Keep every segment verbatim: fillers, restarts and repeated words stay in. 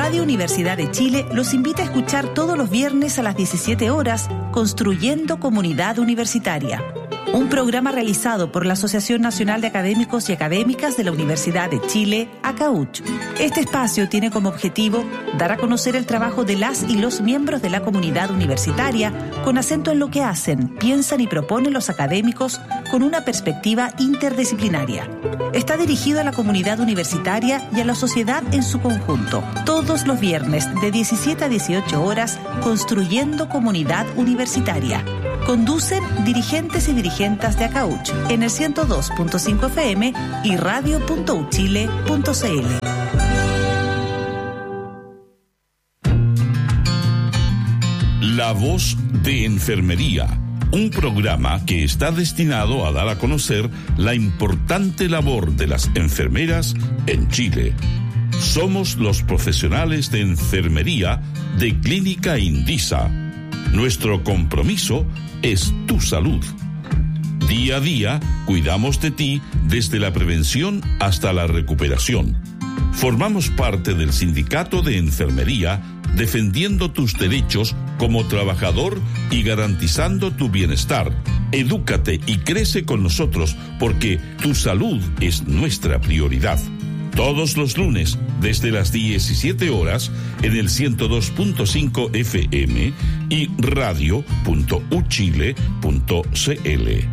Radio Universidad de Chile los invita a escuchar todos los viernes a las diecisiete horas Construyendo Comunidad Universitaria, un programa realizado por la Asociación Nacional de Académicos y Académicas de la Universidad de Chile, ACAUCH. Este espacio tiene como objetivo dar a conocer el trabajo de las y los miembros de la comunidad universitaria con acento en lo que hacen, piensan y proponen los académicos con una perspectiva interdisciplinaria. Está dirigido a la comunidad universitaria y a la sociedad en su conjunto. Todos los viernes de diecisiete a dieciocho horas, Construyendo Comunidad Universitaria. Conducen dirigentes y dirigentes de ACAUCH en el ciento dos punto cinco F M y radio punto u chile punto c l. La voz de enfermería, un programa que está destinado a dar a conocer la importante labor de las enfermeras en Chile. Somos los profesionales de enfermería de Clínica Indisa. Nuestro compromiso es tu salud. Día a día cuidamos de ti desde la prevención hasta la recuperación. Formamos parte del Sindicato de Enfermería defendiendo tus derechos como trabajador y garantizando tu bienestar. Edúcate y crece con nosotros porque tu salud es nuestra prioridad. Todos los lunes, desde las diecisiete horas, en el ciento dos punto cinco F M y radio punto u chile punto c l.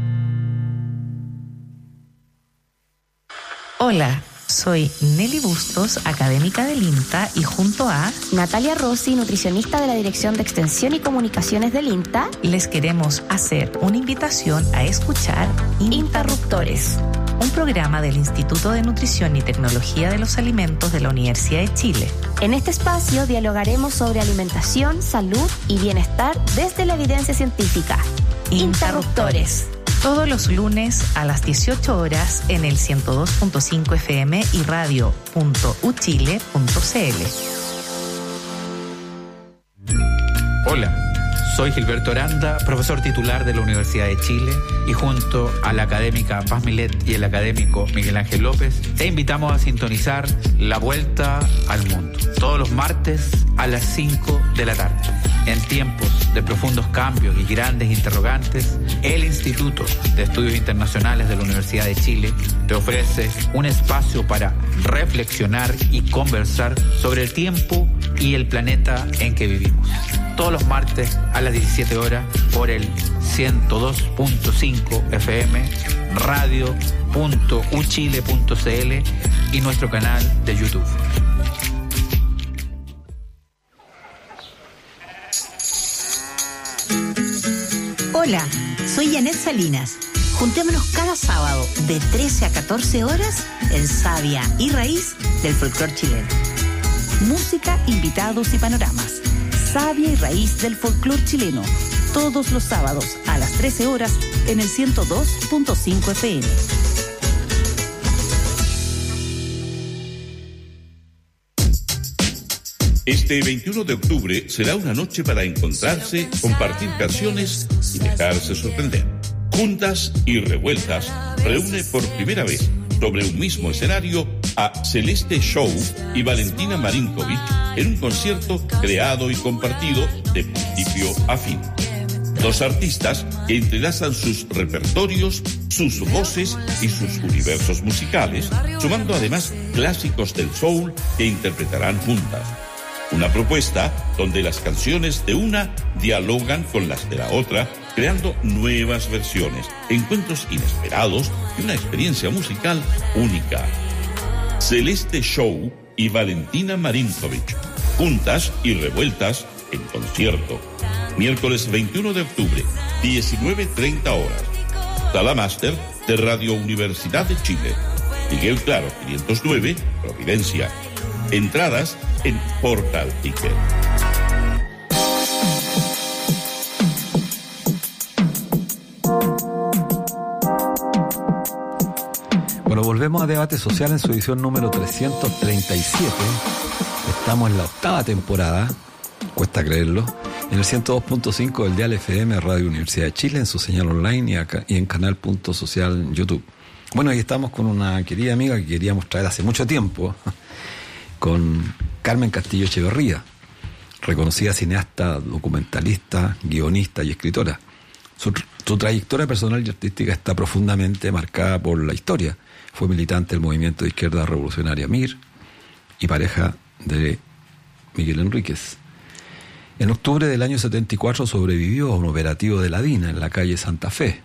Hola, soy Nelly Bustos, académica del INTA, y junto a Natalia Rossi, nutricionista de la Dirección de Extensión y Comunicaciones del INTA, les queremos hacer una invitación a escuchar Interruptores, un programa del Instituto de Nutrición y Tecnología de los Alimentos de la Universidad de Chile. En este espacio dialogaremos sobre alimentación, salud y bienestar desde la evidencia científica. Interruptores. Todos los lunes a las dieciocho horas en el ciento dos punto cinco F M y radio punto u chile punto c l. Hola. Soy Gilberto Aranda, profesor titular de la Universidad de Chile, y junto a la académica Paz Milet y el académico Miguel Ángel López, te invitamos a sintonizar La Vuelta al Mundo, todos los martes a las cinco de la tarde. En tiempos de profundos cambios y grandes interrogantes, el Instituto de Estudios Internacionales de la Universidad de Chile te ofrece un espacio para reflexionar y conversar sobre el tiempo y el planeta en que vivimos. Todos los martes a las diecisiete horas por el ciento dos punto cinco F M, radio punto u chile punto c l y nuestro canal de YouTube. Hola, soy Janet Salinas. Juntémonos cada sábado de trece a catorce horas en Savia y Raíz del folclore chileno. Música, invitados y panoramas. Savia y Raíz del folclore chileno, todos los sábados a las trece horas en el ciento dos punto cinco F M. Este veintiuno de octubre será una noche para encontrarse, compartir canciones y dejarse sorprender. Juntas y Revueltas reúne por primera vez sobre un mismo escenario a Celeste Show y Valentina Marinkovic en un concierto creado y compartido de principio a fin. Dos artistas que entrelazan sus repertorios, sus voces y sus universos musicales, sumando además clásicos del soul que interpretarán juntas. Una propuesta donde las canciones de una dialogan con las de la otra, creando nuevas versiones, encuentros inesperados y una experiencia musical única. Celeste Show y Valentina Marinkovic, Juntas y Revueltas en concierto. Miércoles veintiuno de octubre, diecinueve treinta horas. Sala Máster de Radio Universidad de Chile. Miguel Claro, quinientos nueve, Providencia. Entradas en Portal Ticket. Bueno, volvemos a Debate Social en su edición número trescientos treinta y siete. Estamos en la octava temporada, cuesta creerlo, en el ciento dos punto cinco del dial F M Radio Universidad de Chile, en su señal online y, acá, y en canal punto social en YouTube. Bueno, ahí estamos con una querida amiga que queríamos traer hace mucho tiempo, con Carmen Castillo Echeverría, reconocida cineasta, documentalista, guionista y escritora. Su, su trayectoria personal y artística está profundamente marcada por la historia. Fue militante del movimiento de izquierda revolucionaria M I R y pareja de Miguel Enríquez. En octubre del año setenta y cuatro sobrevivió a un operativo de la DINA en la calle Santa Fe,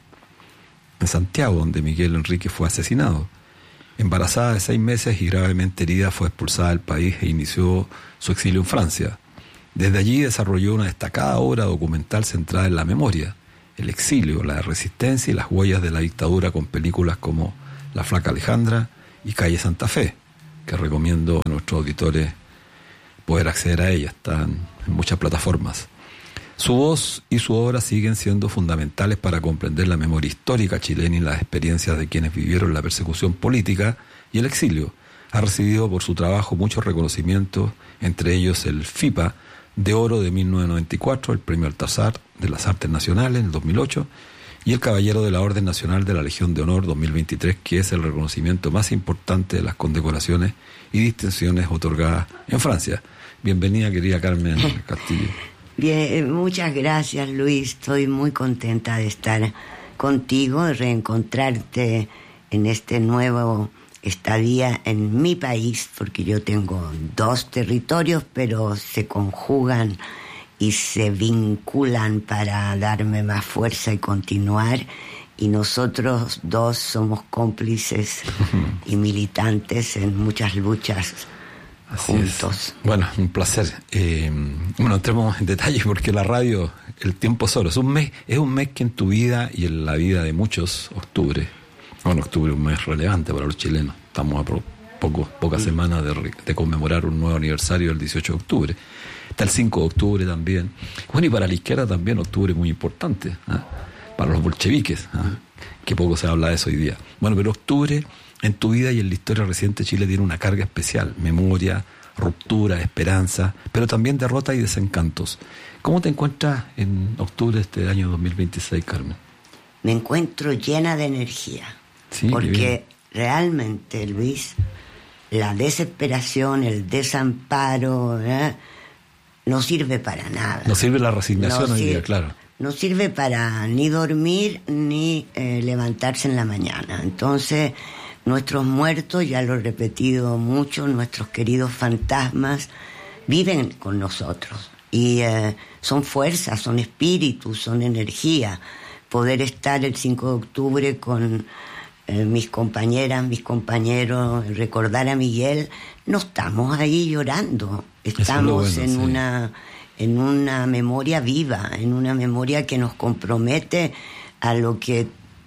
en Santiago, donde Miguel Enríquez fue asesinado. Embarazada de seis meses y gravemente herida, fue expulsada del país e inició su exilio en Francia. Desde allí desarrolló una destacada obra documental centrada en la memoria, el exilio, la resistencia y las huellas de la dictadura, con películas como La Flaca Alejandra y Calle Santa Fe, que recomiendo a nuestros auditores poder acceder a ella. Están en muchas plataformas. Su voz y su obra siguen siendo fundamentales para comprender la memoria histórica chilena y las experiencias de quienes vivieron la persecución política y el exilio. Ha recibido por su trabajo muchos reconocimientos, entre ellos el FIPA de Oro de mil novecientos noventa y cuatro, el Premio Altazar de las Artes Nacionales en el dos mil ocho y el Caballero de la Orden Nacional de la Legión de Honor dos mil veintitrés, que es el reconocimiento más importante de las condecoraciones y distinciones otorgadas en Francia. Bienvenida, querida Carmen Castillo. Bien, muchas gracias, Luis. Estoy muy contenta de estar contigo, de reencontrarte en este nuevo estadía en mi país, porque yo tengo dos territorios, pero se conjugan y se vinculan para darme más fuerza y continuar. Y nosotros dos somos cómplices y militantes en muchas luchas. Así juntos. Es. Bueno, un placer. Eh, bueno, entremos en detalle porque la radio, el tiempo solo, es un mes, es un mes que en tu vida y en la vida de muchos, octubre, bueno, octubre es un mes relevante para los chilenos. Estamos a pro, poco, pocas mm. semanas de, de conmemorar un nuevo aniversario del dieciocho de octubre. Está el cinco de octubre también. Bueno, y para la izquierda también octubre es muy importante, ¿eh? Para los bolcheviques, ¿eh? Que poco se habla de eso hoy día. Bueno, pero octubre en tu vida y en la historia reciente Chile tiene una carga especial, memoria, ruptura, esperanza, pero también derrota y desencantos. ¿Cómo te encuentras en octubre de este año dos mil veintiséis, Carmen? Me encuentro llena de energía, sí, porque realmente, Luis, la desesperación, el desamparo, ¿eh? no sirve para nada. No sirve la resignación no hoy sirve, día, claro. No sirve para ni dormir ni eh, levantarse en la mañana. Entonces, nuestros muertos, ya lo he repetido mucho, nuestros queridos fantasmas, viven con nosotros. Y eh, son fuerzas, son espíritus, son energía. Poder estar el cinco de octubre con eh, mis compañeras, mis compañeros, recordar a Miguel, no estamos ahí llorando. Estamos bueno, en, sí. una, en una memoria viva, en una memoria que nos compromete a lo que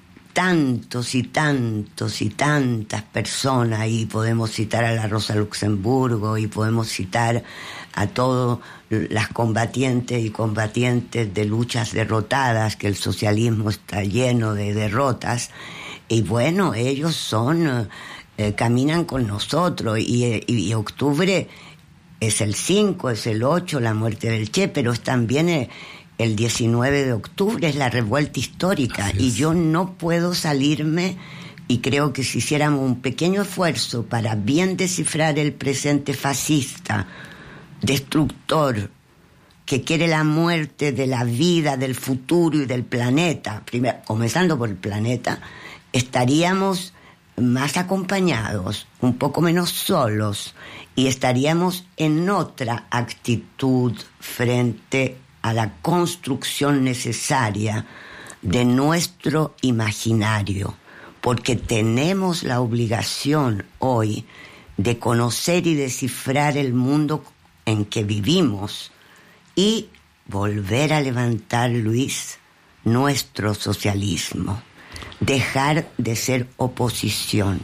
tantos y tantos y tantas personas, y podemos citar a la Rosa Luxemburgo y podemos citar a todas las combatientes y combatientes de luchas derrotadas, que el socialismo está lleno de derrotas, y bueno, ellos son eh, caminan con nosotros, y, y, y octubre es el cinco, es el ocho, la muerte del Che, pero es también el, el diecinueve de octubre, es la revuelta histórica. Y yo no puedo salirme, y creo que si hiciéramos un pequeño esfuerzo para bien descifrar el presente fascista, destructor, que quiere la muerte de la vida, del futuro y del planeta, primero, comenzando por el planeta, estaríamos más acompañados, un poco menos solos, y estaríamos en otra actitud frente a la construcción necesaria de nuestro imaginario, porque tenemos la obligación hoy de conocer y descifrar el mundo en que vivimos y volver a levantar, Luis, nuestro socialismo, dejar de ser oposición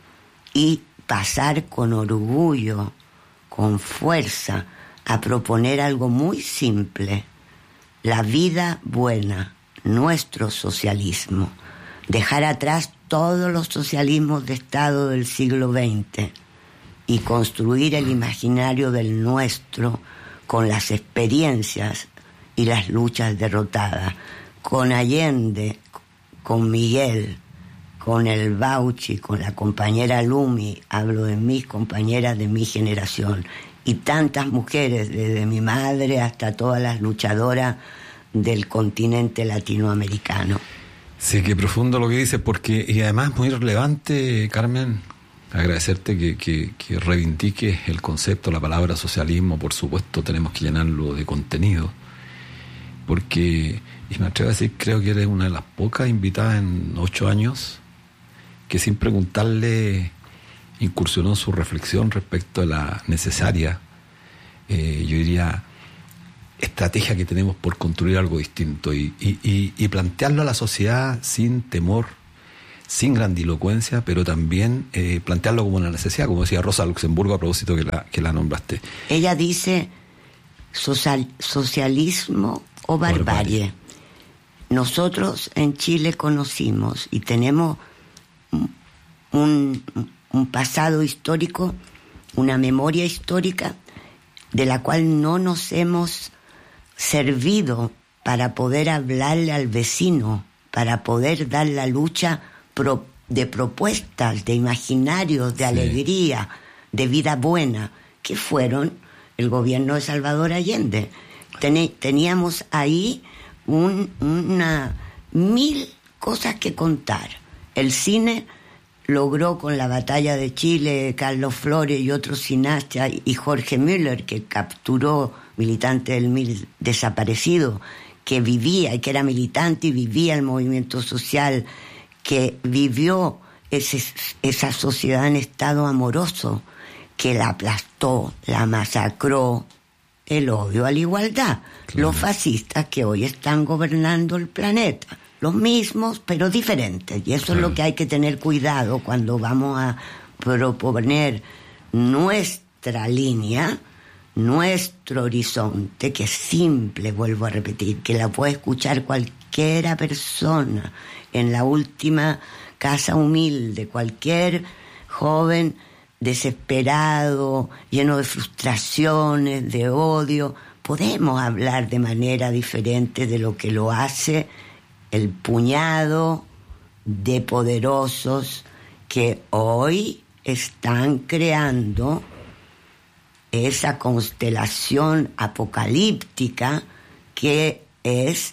y pasar con orgullo, con fuerza, a proponer algo muy simple: la vida buena, nuestro socialismo, dejar atrás todos los socialismos de Estado del siglo veinte y construir el imaginario del nuestro con las experiencias y las luchas derrotadas, con Allende, con Miguel, con el Bauchi, con la compañera Lumi, hablo de mis compañeras de mi generación, y tantas mujeres, desde mi madre hasta todas las luchadoras del continente latinoamericano. Sí, qué profundo lo que dices, porque, y además muy relevante, Carmen, agradecerte que, que, que reivindiques el concepto, la palabra socialismo. Por supuesto tenemos que llenarlo de contenido, porque, y me atrevo a decir, creo que eres una de las pocas invitadas en ocho años que sin preguntarle incursionó en su reflexión respecto a la necesaria, eh, yo diría, estrategia que tenemos por construir algo distinto y, y, y, y plantearlo a la sociedad sin temor, sin grandilocuencia, pero también eh, plantearlo como una necesidad, como decía Rosa Luxemburgo a propósito que la, que la nombraste. Ella dice social, socialismo o barbarie. barbarie. Nosotros en Chile conocimos y tenemos un, un pasado histórico, una memoria histórica de la cual no nos hemos servido para poder hablarle al vecino, para poder dar la lucha pro, de propuestas, de imaginarios, de sí. alegría, de vida buena, que fueron el gobierno de Salvador Allende. Ten, teníamos ahí un, una mil cosas que contar. El cine logró con la batalla de Chile, Carlos Flores y otros cineastas, y Jorge Müller, que capturó militante del mil desaparecido, que vivía y que era militante y vivía el movimiento social, que vivió ese, esa sociedad en estado amoroso, que la aplastó, la masacró, el odio a la igualdad. Claro. Los fascistas que hoy están gobernando el planeta, los mismos pero diferentes, y eso claro. es lo que hay que tener cuidado cuando vamos a proponer nuestra línea, nuestro horizonte, que es simple, vuelvo a repetir, que la puede escuchar cualquiera persona en la última casa humilde, cualquier joven desesperado, lleno de frustraciones, de odio. Podemos hablar de manera diferente de lo que lo hace el puñado de poderosos que hoy están creando esa constelación apocalíptica que es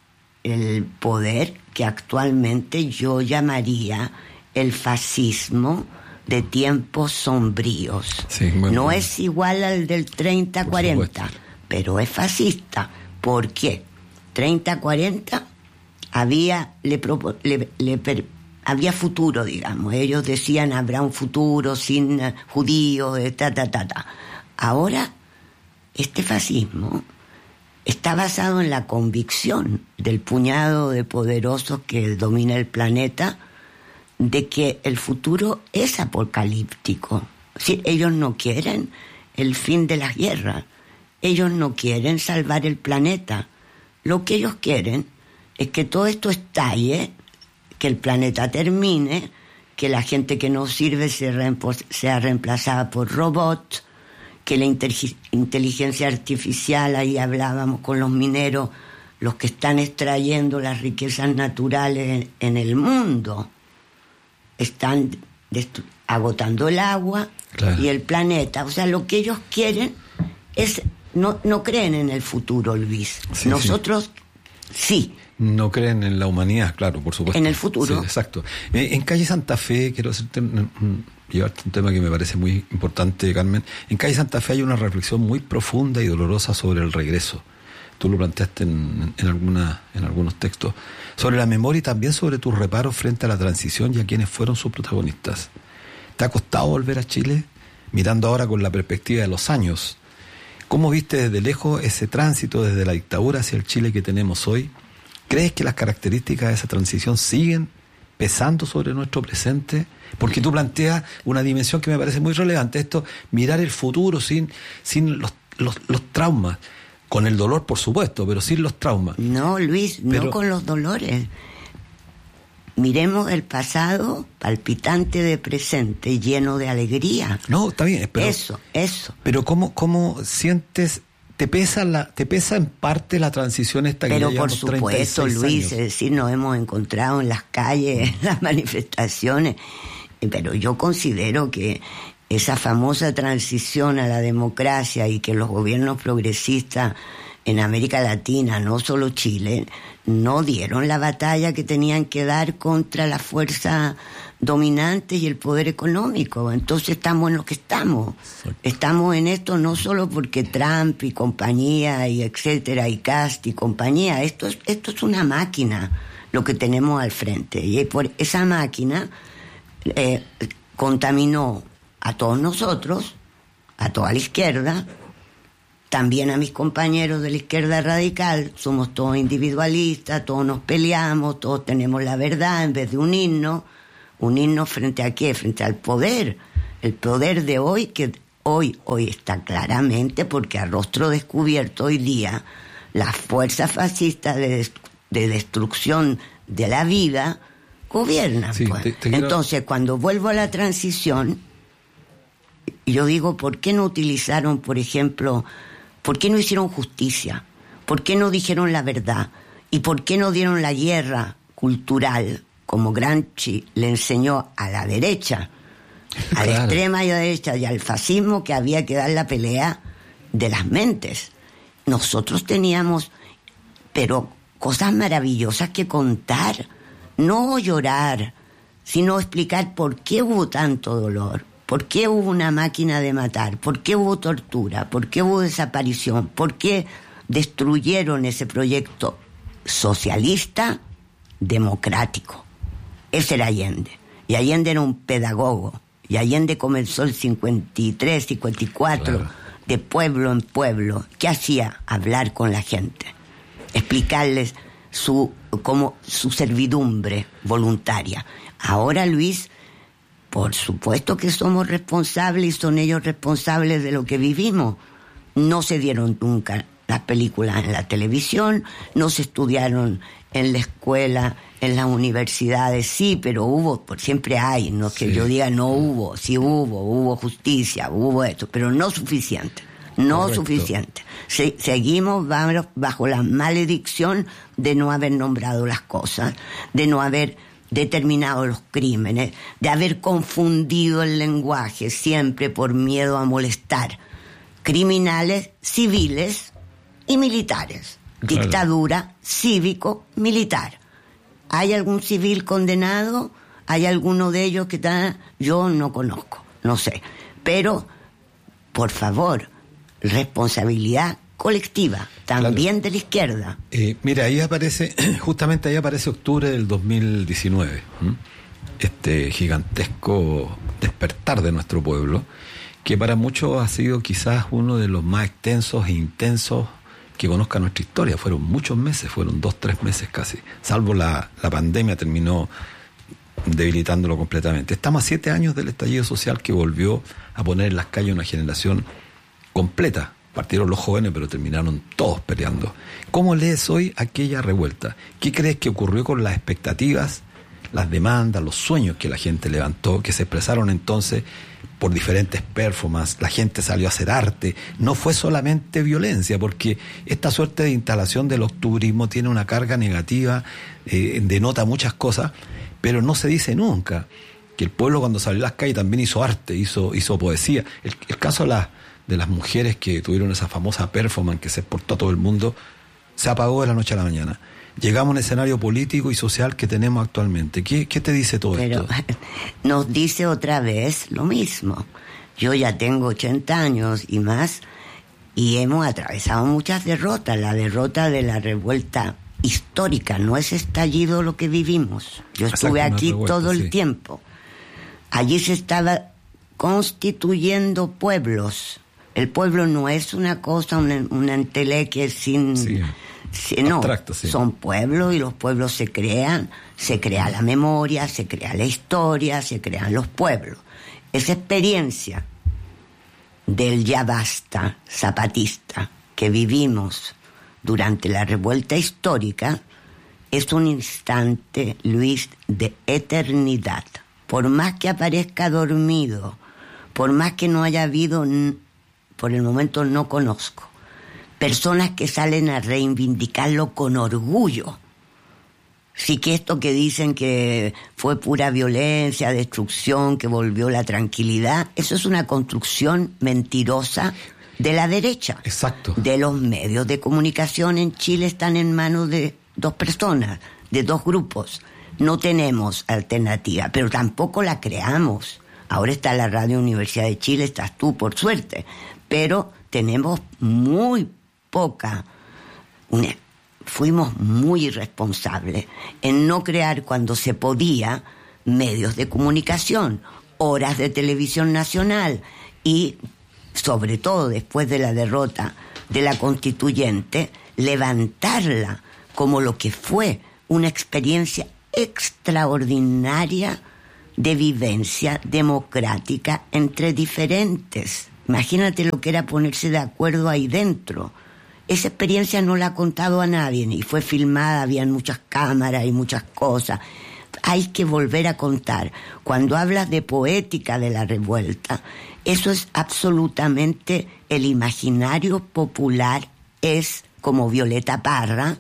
el poder que actualmente yo llamaría el fascismo de tiempos sombríos. Sí, bueno, no es igual al del treinta cuarenta, pero es fascista. ¿Por qué? treinta cuarenta había le, le, le, le había futuro, digamos. Ellos decían habrá un futuro sin uh, judíos, ta, ta, ta, ta. Ahora, este fascismo está basado en la convicción del puñado de poderosos que domina el planeta de que el futuro es apocalíptico. Si ellos no quieren el fin de las guerras, ellos no quieren salvar el planeta. Lo que ellos quieren es que todo esto estalle, que el planeta termine, que la gente que no sirve sea reemplazada por robots, que la inteligencia artificial, ahí hablábamos con los mineros, los que están extrayendo las riquezas naturales en, en el mundo, están destru- agotando el agua claro. y el planeta. O sea, lo que ellos quieren es, no, no creen en el futuro, Luis. Sí, Nosotros sí. sí. No creen en la humanidad, claro, por supuesto. En el futuro. Sí, exacto. En Calle Santa Fe, quiero hacerte un, un, llevarte un tema que me parece muy importante, Carmen. En Calle Santa Fe hay una reflexión muy profunda y dolorosa sobre el regreso. Tú lo planteaste en, en, alguna, en algunos textos. Sobre la memoria y también sobre tus reparos frente a la transición y a quienes fueron sus protagonistas. ¿Te ha costado volver a Chile? Mirando ahora con la perspectiva de los años, ¿cómo viste desde lejos ese tránsito desde la dictadura hacia el Chile que tenemos hoy? ¿Crees que las características de esa transición siguen pesando sobre nuestro presente? Porque tú planteas una dimensión que me parece muy relevante, esto, mirar el futuro sin, sin los, los, los traumas, con el dolor por supuesto, pero sin los traumas. No, Luis, pero... no con los dolores. Miremos el pasado palpitante de presente, lleno de alegría. No, está bien, pero... Eso, eso. Pero ¿cómo, cómo sientes... ¿Te pesa la, te pesa en parte la transición esta que Pero ya por llevamos supuesto, treinta y seis Luis, años? es decir, nos hemos encontrado en las calles, en las manifestaciones, pero yo considero que esa famosa transición a la democracia y que los gobiernos progresistas en América Latina, no solo Chile, no dieron la batalla que tenían que dar contra la fuerza dominante y el poder económico. Entonces estamos en lo que estamos. Exacto. Estamos en esto no solo porque Trump y compañía y etcétera, y Cast y compañía. Esto es, esto es una máquina lo que tenemos al frente. Y por esa máquina eh, contaminó a todos nosotros, a toda la izquierda, también a mis compañeros de la izquierda radical. Somos todos individualistas, todos nos peleamos, todos tenemos la verdad en vez de unirnos. ¿Unirnos frente a qué? Frente al poder. El poder de hoy, que hoy, hoy está claramente, porque a rostro descubierto hoy día, las fuerzas fascistas de, de destrucción de la vida gobiernan. Sí, pues. te, te quiero... Entonces, cuando vuelvo a la transición, yo digo, ¿por qué no utilizaron, por ejemplo, por qué no hicieron justicia? ¿Por qué no dijeron la verdad? ¿Y por qué no dieron la guerra cultural, como Gramsci le enseñó a la derecha, a claro. la extrema derecha y al fascismo, que había que dar la pelea de las mentes? Nosotros teníamos, pero cosas maravillosas que contar, no llorar, sino explicar por qué hubo tanto dolor, por qué hubo una máquina de matar, por qué hubo tortura, por qué hubo desaparición, por qué destruyeron ese proyecto socialista democrático. Ese era Allende. Y Allende era un pedagogo. Y Allende comenzó el cincuenta y tres, cincuenta y cuatro, claro. de pueblo en pueblo. ¿Qué hacía? Hablar con la gente. Explicarles su, como, su servidumbre voluntaria. Ahora, Luis, por supuesto que somos responsables y son ellos responsables de lo que vivimos. No se dieron nunca las películas en la televisión, no se estudiaron en la escuela, en las universidades, sí, pero hubo, por siempre hay, no es que sí. yo diga no hubo, sí hubo, hubo justicia, hubo esto, pero no suficiente, no Correcto. suficiente. Se, seguimos bajo, bajo la maledicción de no haber nombrado las cosas, de no haber determinado los crímenes, de haber confundido el lenguaje siempre por miedo a molestar. Criminales, civiles y militares. Claro. Dictadura cívico-militar. ¿Hay algún civil condenado? ¿Hay alguno de ellos que está? Yo no conozco, no sé. Pero, por favor, responsabilidad colectiva, también claro. de la izquierda. Eh, mira, ahí aparece, justamente ahí aparece octubre del dos mil diecinueve, ¿m? este gigantesco despertar de nuestro pueblo, que para muchos ha sido quizás uno de los más extensos e intensos que conozca nuestra historia. Fueron muchos meses, fueron dos, tres meses casi, salvo la, la pandemia terminó debilitándolo completamente. Estamos a siete años del estallido social que volvió a poner en las calles una generación completa. Partieron los jóvenes, pero terminaron todos peleando. ¿Cómo lees hoy aquella revuelta? ¿Qué crees que ocurrió con las expectativas, las demandas, los sueños que la gente levantó, que se expresaron entonces por diferentes performances? La gente salió a hacer arte. No fue solamente violencia, porque esta suerte de instalación del octubrismo tiene una carga negativa, eh, denota muchas cosas, pero no se dice nunca que el pueblo cuando salió a las calles también hizo arte, hizo, hizo poesía. El, el caso de las, de las mujeres que tuvieron esa famosa performance que se exportó a todo el mundo, se apagó de la noche a la mañana. Llegamos a un escenario político y social que tenemos actualmente. ¿Qué, qué te dice todo Pero, esto? Nos dice otra vez lo mismo. Yo ya tengo ochenta años y más, y hemos atravesado muchas derrotas. La derrota de la revuelta histórica, no es estallido lo que vivimos. Yo estuve Exacto, aquí revuelta, todo el sí. tiempo. Allí se estaba constituyendo pueblos. El pueblo no es una cosa, una, una entelequia sin... Sí. Sí, no, Abstracto, sí. son pueblos y los pueblos se crean, se crea la memoria, se crea la historia, se crean los pueblos. Esa experiencia del ya basta zapatista que vivimos durante la revuelta histórica es un instante, Luis, de eternidad. Por más que aparezca dormido, por más que no haya habido, por el momento no conozco, personas que salen a reivindicarlo con orgullo. Sí, que esto que dicen que fue pura violencia, destrucción, que volvió la tranquilidad, eso es una construcción mentirosa de la derecha. Exacto. De los medios de comunicación en Chile están en manos de dos personas, de dos grupos. No tenemos alternativa, pero tampoco la creamos. Ahora está la Radio Universidad de Chile, estás tú, por suerte, pero tenemos muy poca... Una, fuimos muy irresponsables en no crear cuando se podía medios de comunicación, horas de televisión nacional y, sobre todo después de la derrota de la Constituyente, levantarla como lo que fue una experiencia extraordinaria de vivencia democrática entre diferentes. Imagínate lo que era ponerse de acuerdo ahí dentro. Esa experiencia no la ha contado a nadie, y fue filmada, habían muchas cámaras y muchas cosas. Hay que volver a contar. Cuando hablas de poética de la revuelta, eso es absolutamente el imaginario popular, es como Violeta Parra,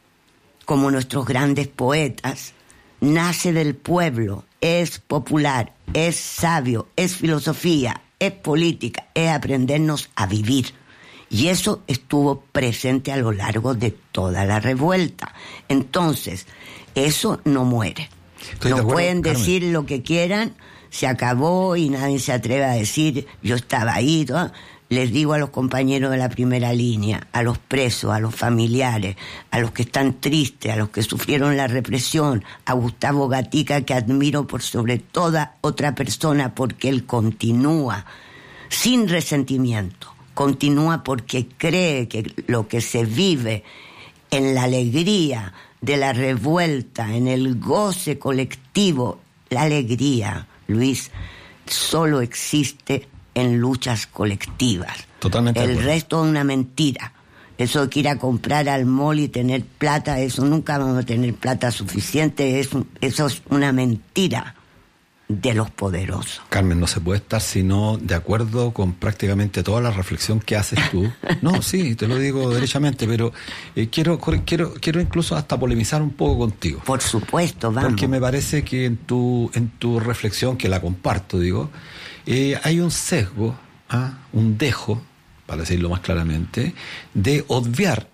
como nuestros grandes poetas, nace del pueblo, es popular, es sabio, es filosofía, es política, es aprendernos a vivir. Y eso estuvo presente a lo largo de toda la revuelta. Entonces, eso no muere. Estoy no de acuerdo, pueden Carmen. decir lo que quieran, se acabó y nadie se atreve a decir, yo estaba ahí, ¿no? Les digo a los compañeros de la primera línea, a los presos, a los familiares, a los que están tristes, a los que sufrieron la represión, a Gustavo Gatica, que admiro por sobre toda otra persona, porque él continúa sin resentimiento. Continúa porque cree que lo que se vive en la alegría de la revuelta, en el goce colectivo, la alegría, Luis, solo existe en luchas colectivas. Totalmente. El resto es una mentira. Eso de que ir a comprar al mall y tener plata, eso nunca vamos a tener plata suficiente, es, eso es una mentira de los poderosos. Carmen, no se puede estar sino de acuerdo con prácticamente toda la reflexión que haces tú. No, sí, te lo digo derechamente, pero eh, quiero, quiero, quiero incluso hasta polemizar un poco contigo. Por supuesto, vamos. Porque me parece que en tu, en tu reflexión, que la comparto, digo, eh, hay un sesgo, ¿ah? un dejo, para decirlo más claramente, de obviar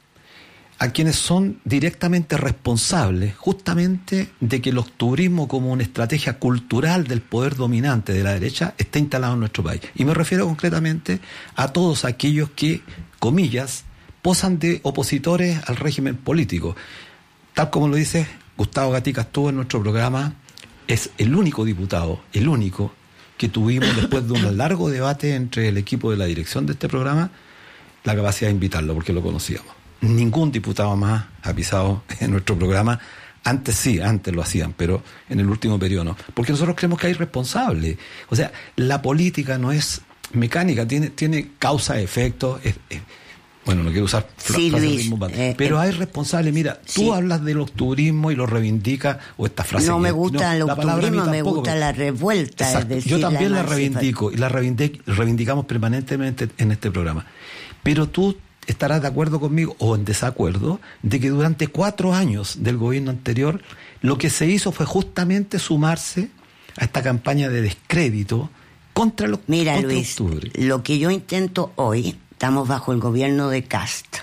a quienes son directamente responsables justamente de que el octubrismo como una estrategia cultural del poder dominante de la derecha esté instalado en nuestro país. Y me refiero concretamente a todos aquellos que, comillas, posan de opositores al régimen político. Tal como lo dice Gustavo Gatica, estuvo en nuestro programa, es el único diputado, el único que tuvimos después de un largo debate entre el equipo de la dirección de este programa, la capacidad de invitarlo, porque lo conocíamos. Ningún diputado más ha pisado en nuestro programa. Antes sí, antes lo hacían, pero en el último periodo no. Porque nosotros creemos que hay responsables. O sea, la política no es mecánica, tiene, tiene causa-efecto. Es, es, bueno, no quiero usar sí, Luis, eh, pero eh, hay responsables. Mira, sí. tú hablas del octubrismo y lo reivindicas, o esta frase. No me que, gusta no, el octubrismo, me tampoco, gusta pero, la revuelta. Exacto, es decir, yo también la, la reivindico y la reivindic, reivindicamos permanentemente en este programa. Pero tú estarás de acuerdo conmigo o en desacuerdo de que durante cuatro años del gobierno anterior lo que se hizo fue justamente sumarse a esta campaña de descrédito contra los Mira, contra Luis, octubre. Lo que yo intento hoy, estamos bajo el gobierno de Cast,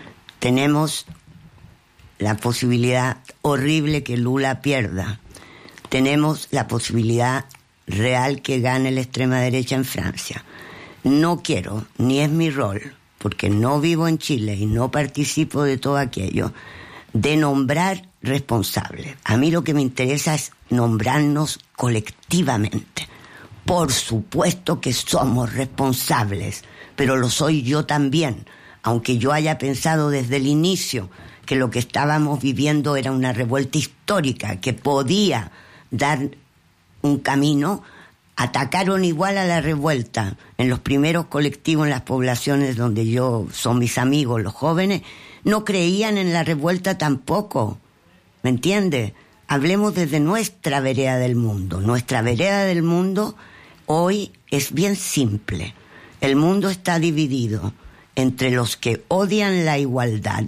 tenemos la posibilidad horrible que Lula pierda, tenemos la posibilidad real que gane la extrema derecha en Francia. No quiero, ni es mi rol, porque no vivo en Chile y no participo de todo aquello, de nombrar responsables. A mí lo que me interesa es nombrarnos colectivamente. Por supuesto que somos responsables, pero lo soy yo también, aunque yo haya pensado desde el inicio que lo que estábamos viviendo era una revuelta histórica que podía dar un camino. Atacaron igual a la revuelta en los primeros colectivos en las poblaciones donde yo son mis amigos, los jóvenes, no creían en la revuelta tampoco, ¿me entiendes? Hablemos desde nuestra vereda del mundo. Nuestra vereda del mundo hoy es bien simple. El mundo está dividido entre los que odian la igualdad,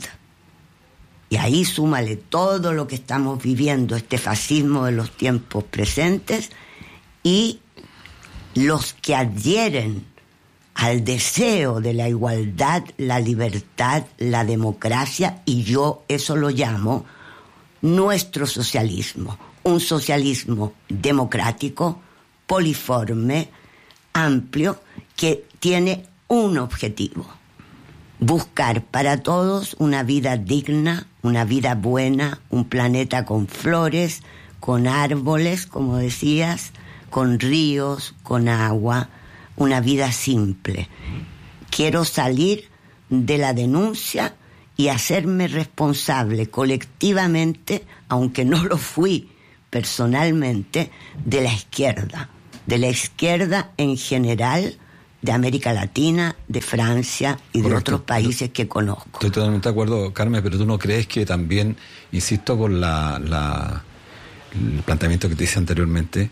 y ahí súmale todo lo que estamos viviendo, este fascismo de los tiempos presentes, y los que adhieren al deseo de la igualdad, la libertad, la democracia, y yo eso lo llamo nuestro socialismo, un socialismo democrático, poliforme, amplio, que tiene un objetivo: buscar para todos una vida digna, una vida buena, un planeta con flores, con árboles, como decías, con ríos, con agua, una vida simple. Quiero salir de la denuncia y hacerme responsable colectivamente, aunque no lo fui personalmente, de la izquierda, de la izquierda en general, de América Latina, de Francia y Correcto. De otros países que conozco. Estoy totalmente de acuerdo, Carmen, pero tú no crees que también, insisto con la, la el planteamiento que te hice anteriormente,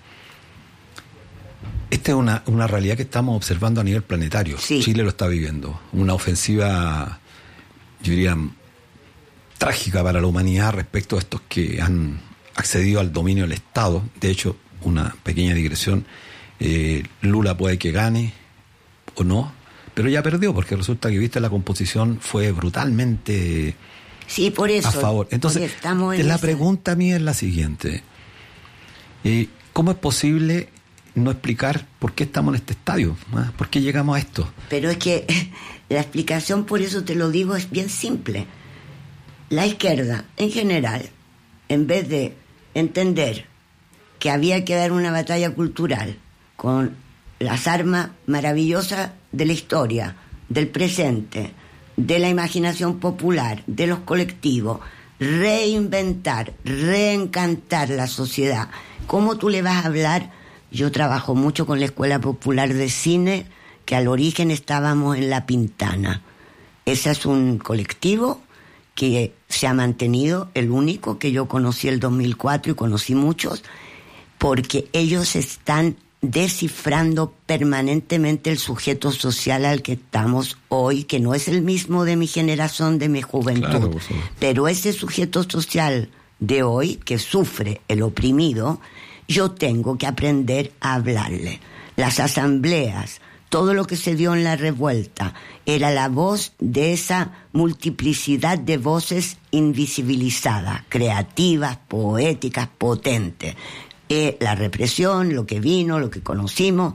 esta es una, una realidad que estamos observando a nivel planetario. Sí. Chile lo está viviendo. Una ofensiva, yo diría, trágica para la humanidad respecto a estos que han accedido al dominio del Estado. De hecho, una pequeña digresión, eh, Lula puede que gane o no, pero ya perdió, porque resulta que, viste, la composición fue brutalmente sí, por eso, a favor. Entonces, estamos en la esa... pregunta mía es la siguiente. Eh, ¿Cómo es posible no explicar por qué estamos en este estadio? ¿Ah? ¿Por qué llegamos a esto? Pero es que la explicación, por eso te lo digo, es bien simple. La izquierda, en general, en vez de entender que había que dar una batalla cultural con las armas maravillosas de la historia, del presente, de la imaginación popular, de los colectivos, reinventar, reencantar la sociedad. ¿Cómo tú le vas a hablar? Yo trabajo mucho con la Escuela Popular de Cine, que al origen estábamos en La Pintana. Ese es un colectivo que se ha mantenido, el único que yo conocí el dos mil cuatro y conocí muchos, porque ellos están descifrando permanentemente el sujeto social al que estamos hoy, que no es el mismo de mi generación, de mi juventud. Claro, pero ese sujeto social de hoy, que sufre el oprimido, yo tengo que aprender a hablarle. Las asambleas, todo lo que se dio en la revuelta, era la voz de esa multiplicidad de voces invisibilizadas, creativas, poéticas, potentes. Eh, la represión, lo que vino, lo que conocimos,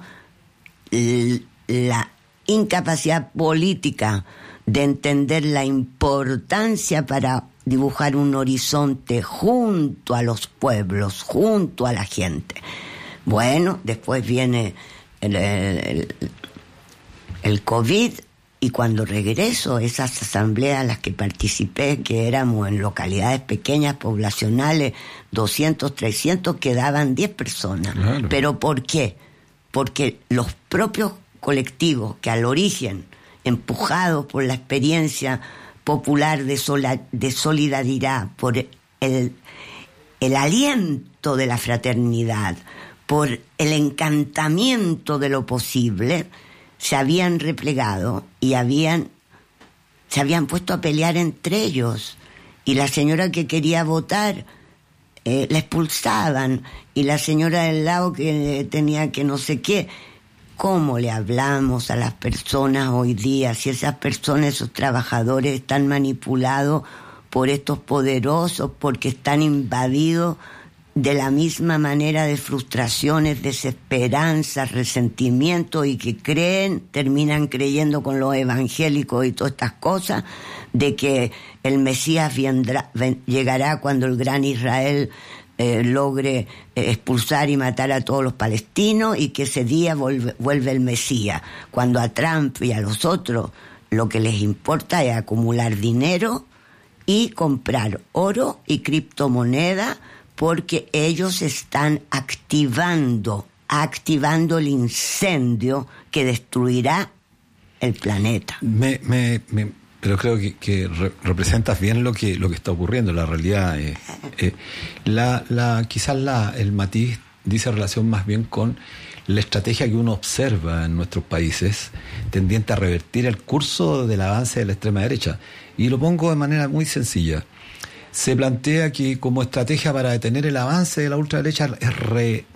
l- la incapacidad política de entender la importancia para dibujar un horizonte junto a los pueblos, junto a la gente. Bueno, después viene el, el, el COVID, y cuando regreso, esas asambleas a las que participé, que éramos en localidades pequeñas, poblacionales, doscientos, trescientos, quedaban diez personas. Claro. ¿Pero por qué? Porque los propios colectivos que al origen, empujados por la experiencia popular de, sola, de solidaridad, por el, el aliento de la fraternidad, por el encantamiento de lo posible, se habían replegado y habían se habían puesto a pelear entre ellos, y la señora que quería votar eh, la expulsaban, y la señora del lado que tenía que no sé qué. ¿Cómo le hablamos a las personas hoy día si esas personas, esos trabajadores están manipulados por estos poderosos, porque están invadidos de la misma manera de frustraciones, desesperanzas, resentimientos, y que creen, terminan creyendo con los evangélicos y todas estas cosas, de que el Mesías vendrá, ven, llegará cuando el gran Israel eh, logre eh, expulsar y matar a todos los palestinos, y que ese día vuelve, vuelve el Mesías, cuando a Trump y a los otros lo que les importa es acumular dinero y comprar oro y criptomoneda, porque ellos están activando, activando el incendio que destruirá el planeta. Me, me, me, pero creo que, que re, representas bien lo que lo que está ocurriendo. La realidad es, eh, la, la, quizás la, el matiz dice relación más bien con la estrategia que uno observa en nuestros países tendiente a revertir el curso del avance de la extrema derecha. Y lo pongo de manera muy sencilla. Se plantea que como estrategia para detener el avance de la ultraderecha es, re,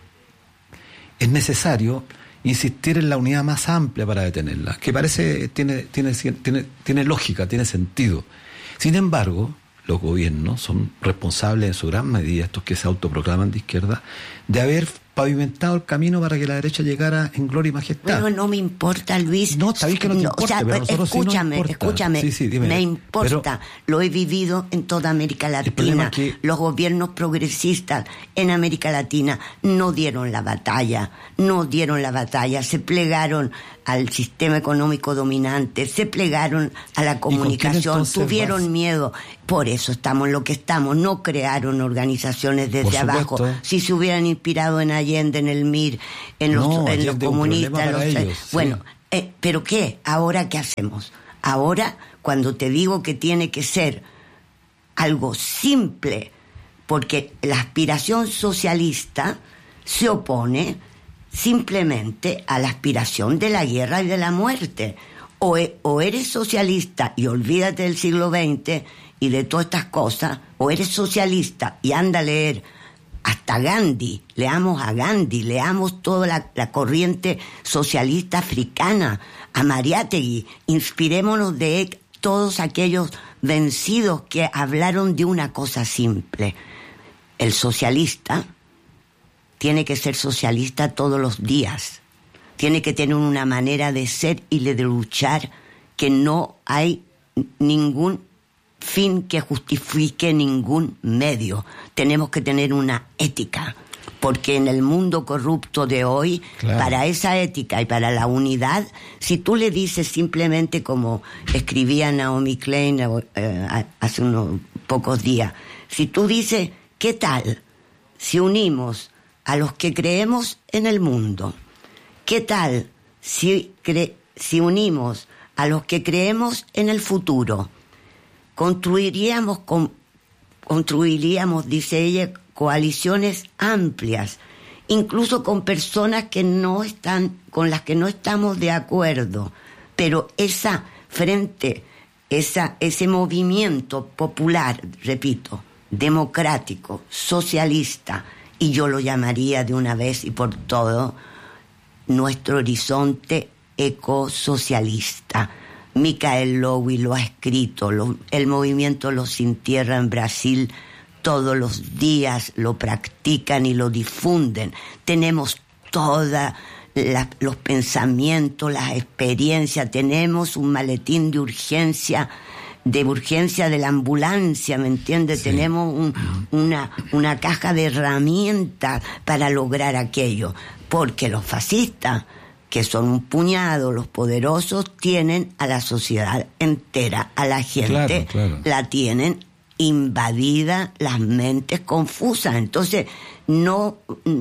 es necesario insistir en la unidad más amplia para detenerla, que parece tiene, tiene, tiene, tiene lógica, tiene sentido. Sin embargo, los gobiernos son responsables en su gran medida, estos que se autoproclaman de izquierda, de haber pavimentado el camino para que la derecha llegara en gloria y majestad. Bueno, no me importa, Luis. No, está bien que no te no, importe, o sea, pero a nosotros escúchame, sí nos importa. escúchame, sí, sí, dime, me importa. Pero, lo he vivido en toda América Latina. Es que... Los gobiernos progresistas en América Latina no dieron la batalla, no dieron la batalla, se plegaron al sistema económico dominante, se plegaron a la comunicación, tuvieron vas? miedo. Por eso estamos en lo que estamos. No crearon organizaciones desde abajo. Si se hubieran inspirado en Allende, en el M I R, en los, no, en los comunistas, los, ellos, bueno, sí. eh, ¿pero qué? ¿Ahora qué hacemos? Ahora, cuando te digo que tiene que ser algo simple, porque la aspiración socialista se opone simplemente a la aspiración de la guerra y de la muerte. O, e, o eres socialista y olvídate del siglo veinte y de todas estas cosas, o eres socialista y anda a leer hasta Gandhi, leamos a Gandhi, leamos toda la, la corriente socialista africana, a Mariátegui, inspirémonos de todos aquellos vencidos que hablaron de una cosa simple. El socialista tiene que ser socialista todos los días, tiene que tener una manera de ser y de luchar que no hay ningún fin que justifique ningún medio. Tenemos que tener una ética, porque en el mundo corrupto de hoy, claro, para esa ética y para la unidad, si tú le dices simplemente, como escribía Naomi Klein eh, hace unos pocos días, si tú dices, ¿qué tal si unimos a los que creemos en el mundo? ¿Qué tal si, cre- si unimos a los que creemos en el futuro? Construiríamos, con, construiríamos, dice ella, coaliciones amplias, incluso con personas que no están, con las que no estamos de acuerdo, pero esa frente, esa, ese movimiento popular, repito, democrático, socialista, y yo lo llamaría de una vez y por todo, nuestro horizonte ecosocialista. Michael Lowy lo ha escrito, lo, el movimiento Los Sin Tierra en Brasil todos los días lo practican y lo difunden. Tenemos todos los pensamientos, las experiencias, tenemos un maletín de urgencia, de urgencia de la ambulancia, ¿me entiendes? Sí. Tenemos un, una, una caja de herramientas para lograr aquello, porque los fascistas, que son un puñado, los poderosos, tienen a la sociedad entera, a la gente, claro, claro, la tienen invadida, las mentes confusas. Entonces, no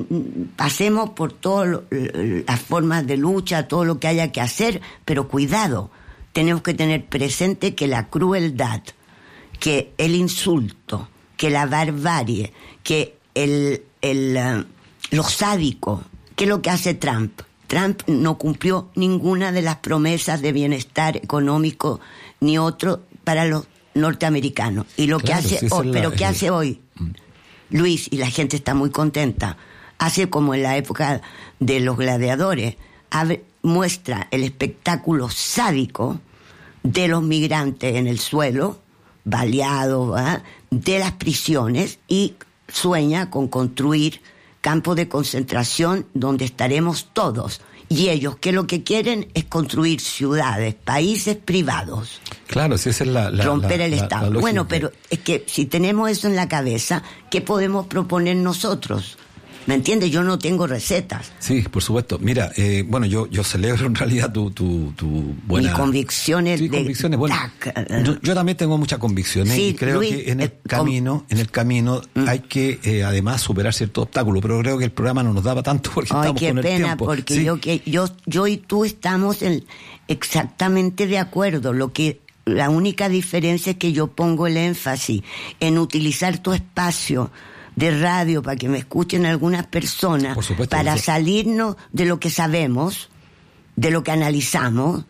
pasemos por todas las formas de lucha, todo lo que haya que hacer, pero cuidado, tenemos que tener presente que la crueldad, que el insulto, que la barbarie, que el, el, uh, lo sádico, que es lo que hace Trump. Trump no cumplió ninguna de las promesas de bienestar económico ni otro para los norteamericanos. Y lo claro, que hace sí, hoy, la, pero ¿qué el... hace hoy? Luis, y la gente está muy contenta, hace como en la época de los gladiadores, abre, muestra el espectáculo sádico de los migrantes en el suelo, baleados, ¿eh? de las prisiones, y sueña con construir campos de concentración donde estaremos todos. Y ellos, que lo que quieren es construir ciudades, países privados. Claro, si esa es la... la romper la, el la, Estado. la bueno, pero es que si tenemos eso en la cabeza, ¿qué podemos proponer nosotros? ¿Me entiendes? Yo no tengo recetas. Sí, por supuesto. Mira, eh, bueno, yo yo celebro en realidad tu tu, tu buena... Mis convicciones. Sí, de... convicciones. Bueno, yo, yo también tengo muchas convicciones sí, y creo Luis, que en el, el camino, en el camino mm. hay que eh, además superar ciertos obstáculos, pero creo que el programa no nos daba tanto porque Ay, estamos qué con el pena, tiempo. porque sí. yo que yo yo y tú estamos en, exactamente de acuerdo. Lo que la única diferencia es que yo pongo el énfasis en utilizar tu espacio de radio para que me escuchen algunas personas, Por supuesto, para eso. salirnos de lo que sabemos, de lo que analizamos,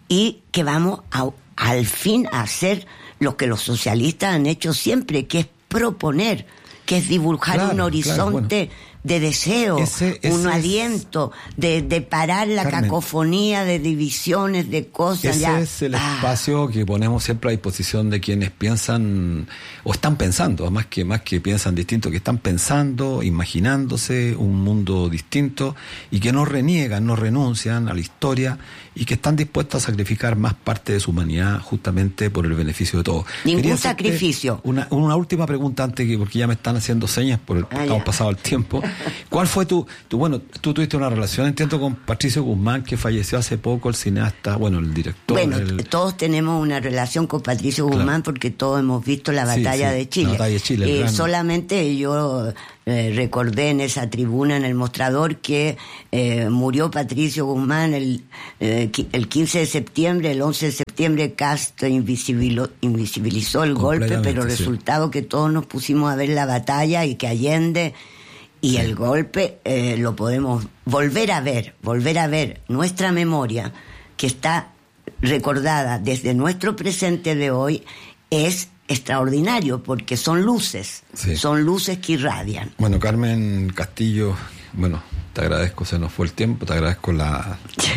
y que vamos a, al fin a hacer lo que los socialistas han hecho siempre, que es proponer, que es dibujar Claro, un horizonte claro, bueno. de deseo, Ese- ese un es- aliento, de, de parar la Carmen, cacofonía de divisiones, de cosas. Ese ya. es el Ah. espacio que ponemos siempre a disposición de quienes piensan o están pensando, más que más que piensan distinto, que están pensando, imaginándose un mundo distinto y que no reniegan, no renuncian a la historia y que están dispuestos a sacrificar más parte de su humanidad justamente por el beneficio de todos. Ningún Quería hacerte sacrificio. Una, una última pregunta antes que porque ya me están haciendo señas por el, Ah, estamos ya. pasado el tiempo. ¿Cuál fue tu, tu bueno, tú tuviste una relación, entiendo, con Patricio Guzmán, que falleció hace poco, el cineasta, bueno, el director. Bueno, el- todos tenemos una relación con Patricio Claro. Guzmán porque todos hemos visto la Sí, batalla sí, de Chile. la batalla de Chile, el Eh, gran- solamente yo eh, recordé en esa tribuna, en el mostrador, que eh, murió Patricio Guzmán el, eh, qui- el quince de septiembre, el once de septiembre Cast invisibilizó, invisibilizó el golpe, pero Completamente, sí. resultado que todos nos pusimos a ver la batalla y que Allende... Y el golpe eh, lo podemos volver a ver, volver a ver. Nuestra memoria, que está recordada desde nuestro presente de hoy, es extraordinario, porque son luces, Sí. son luces que irradian. Bueno, Carmen Castillo, bueno, te agradezco, se nos fue el tiempo, te agradezco la,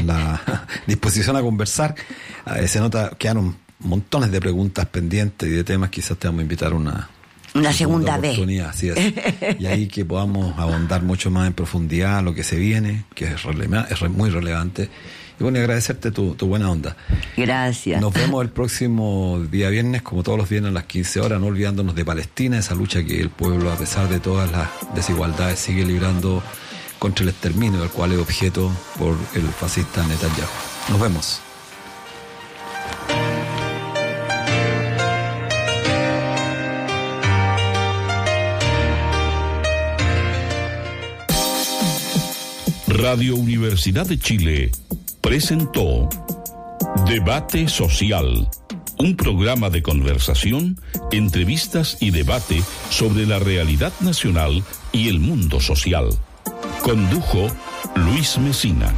la disposición a conversar. Eh, se nota, quedaron montones de preguntas pendientes y de temas, quizás te vamos a invitar a una... Una segunda vez. oportunidad, así es. Y ahí que podamos ahondar mucho más en profundidad lo que se viene, que es, releva- es re- muy relevante. Y bueno, y agradecerte tu, tu buena onda. Gracias. Nos vemos el próximo día viernes, como todos los viernes a las quince horas, no olvidándonos de Palestina, esa lucha que el pueblo, a pesar de todas las desigualdades, sigue librando contra el exterminio del cual es objeto por el fascista Netanyahu. Nos vemos. Radio Universidad de Chile presentó Debate Social, un programa de conversación, entrevistas y debate sobre la realidad nacional y el mundo social. Condujo Luis Mesina.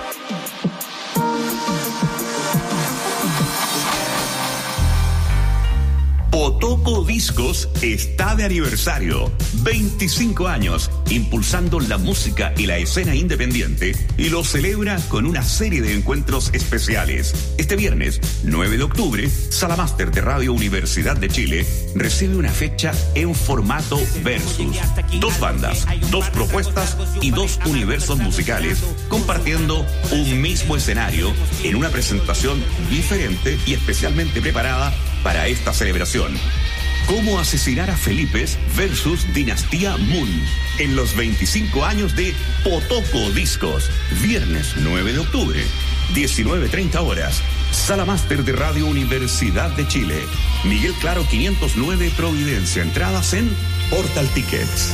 Potoco Discos está de aniversario. veinticinco años impulsando la música y la escena independiente, y lo celebra con una serie de encuentros especiales. Este viernes, nueve de octubre, Sala Máster de Radio Universidad de Chile recibe una fecha en formato versus. Dos bandas, dos propuestas y dos universos musicales compartiendo un mismo escenario en una presentación diferente y especialmente preparada para esta celebración. Cómo asesinar a Felipes versus Dinastía Moon en los veinticinco años de Potoco Discos. Viernes nueve de octubre, diecinueve treinta horas. Sala Máster de Radio Universidad de Chile. Miguel Claro quinientos nueve Providencia. Entradas en Portal Tickets.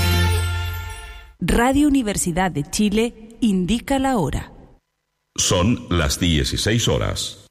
Radio Universidad de Chile indica la hora. Son las dieciséis horas.